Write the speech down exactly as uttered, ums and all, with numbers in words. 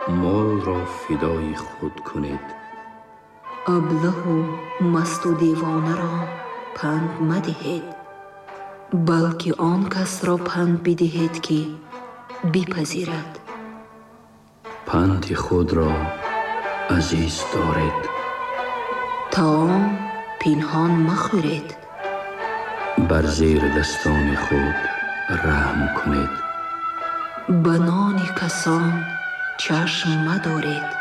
مال را فدای خود کنید. ابله و مست و دیوانه را پند مدهید، بلکه آن کس را پند بدهید که بپذیرد. پند خود را عزیز دارید. طعام پنهان مخورید. بر زیر دستان خود رحم کنید. به نان کسان چشم مدارید.